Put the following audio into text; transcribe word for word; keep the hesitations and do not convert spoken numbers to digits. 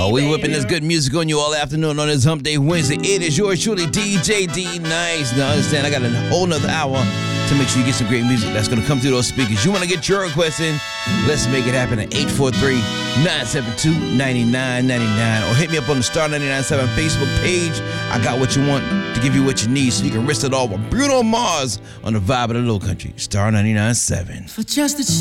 Oh, we whipping this good music on you all afternoon on this Hump Day Wednesday. It is yours truly, D J D Nice. Now understand, I got a whole nother hour to make sure you get some great music that's going to come through those speakers. You want to get your request in? Let's make it happen at eight four three, nine seven two, nine nine nine nine or hit me up on the Star ninety-nine point seven Facebook page. I got what you want to give you what you need so you can risk it all with Bruno Mars on the vibe of the Low Country. Star ninety-nine point seven. For just a